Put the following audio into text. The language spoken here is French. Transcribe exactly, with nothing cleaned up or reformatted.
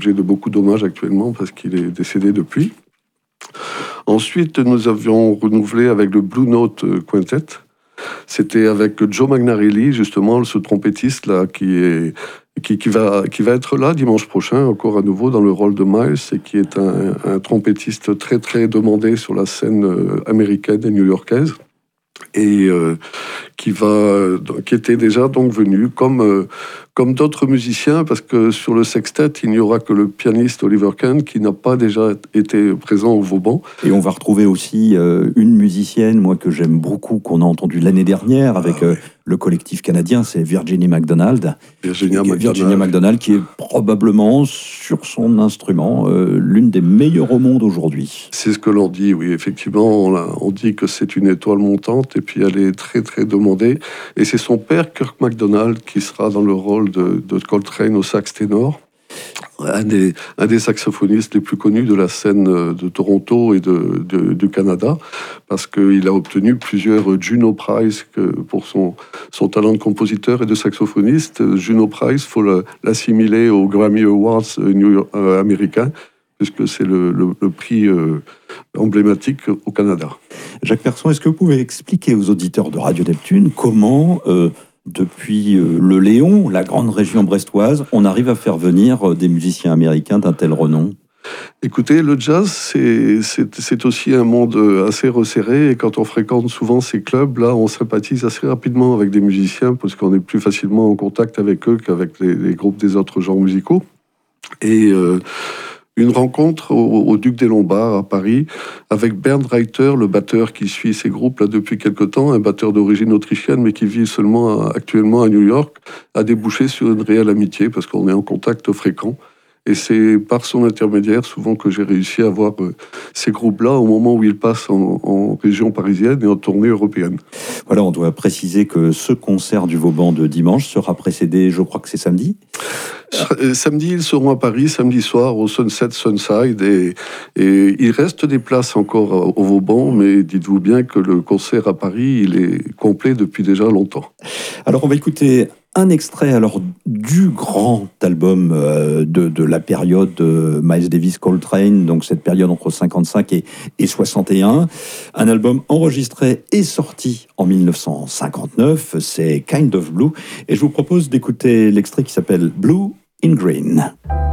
l'objet de beaucoup d'hommages actuellement parce qu'il est décédé depuis. Ensuite, nous avions renouvelé avec le Blue Note Quintet. C'était avec Joe Magnarelli, justement, ce trompettiste-là, qui, est, qui, qui, va, qui va être là dimanche prochain, encore à nouveau, dans le rôle de Miles, et qui est un, un trompettiste très, très demandé sur la scène américaine et new-yorkaise, et euh, qui, va, qui était déjà donc venu, comme, euh, comme d'autres musiciens, parce que sur le sextet, il n'y aura que le pianiste Oliver Kahn, qui n'a pas déjà été présent au Vauban. Et on va retrouver aussi euh, une musicienne, moi, que j'aime beaucoup, qu'on a entendue l'année dernière avec ah, ouais. euh, le collectif canadien, c'est Virginie MacDonald. Virginia qui, MacDonald. Virginia MacDonald, qui est probablement, sur son instrument, euh, l'une des meilleures au monde aujourd'hui. C'est ce que l'on dit, oui. Effectivement, on, a, on dit que c'est une étoile montante, et puis elle est très, très demandée. Et c'est son père, Kirk MacDonald, qui sera dans le rôle de, de Coltrane au sax ténor. Un des, un des saxophonistes les plus connus de la scène de Toronto et de, de, du Canada, parce qu'il a obtenu plusieurs Juno Prize pour son, son talent de compositeur et de saxophoniste. Juno Prize, il faut le, l'assimiler aux Grammy Awards New York, euh, américains, puisque c'est le, le, le prix euh, emblématique au Canada. Jacques Persson, est-ce que vous pouvez expliquer aux auditeurs de Radio Neptune comment... Euh, Depuis euh, le Léon, la grande région brestoise, on arrive à faire venir euh, des musiciens américains d'un tel renom? Écoutez, le jazz, c'est, c'est, c'est aussi un monde assez resserré, et quand on fréquente souvent ces clubs-là, on sympathise assez rapidement avec des musiciens, parce qu'on est plus facilement en contact avec eux qu'avec les, les groupes des autres genres musicaux. Et... Euh, Une rencontre au, au Duc des Lombards à Paris avec Bernd Reiter, le batteur qui suit ces groupes-là depuis quelque temps, un batteur d'origine autrichienne mais qui vit seulement à, actuellement à New York, a débouché sur une réelle amitié parce qu'on est en contact fréquent. Et c'est par son intermédiaire souvent que j'ai réussi à voir euh, ces groupes-là au moment où ils passent en, en région parisienne et en tournée européenne. Voilà, on doit préciser que ce concert du Vauban de dimanche sera précédé, je crois que c'est samedi. Samedi, ils seront à Paris, samedi soir, au Sunset Sunside, et, et il reste des places encore au Vauban, mais dites-vous bien que le concert à Paris, il est complet depuis déjà longtemps. Alors, on va écouter un extrait alors du grand album euh, de, de la période de Miles Davis Coltrane, donc cette période entre cinquante-cinq et, et soixante et un. Un album enregistré et sorti en dix-neuf cent cinquante-neuf, c'est Kind of Blue, et je vous propose d'écouter l'extrait qui s'appelle Blue in Green.